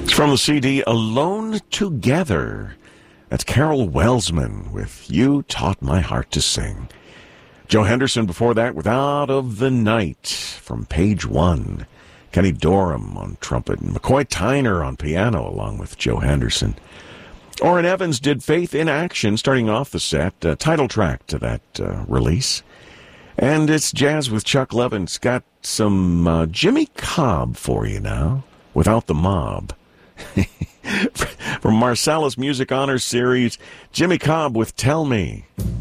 It's from the CD Alone Together. That's Carol Welsman with You Taught My Heart to Sing. Joe Henderson before that with Out of the Night from Page One. Kenny Dorham on trumpet and McCoy Tyner on piano along with Joe Henderson. Orrin Evans did Faith in Action starting off the set, title track to that release. And it's jazz with Chuck Levin. It's got some Jimmy Cobb for you now, Without the Mob. From Marsalis Music Honors Series, Jimmy Cobb with Tell Me.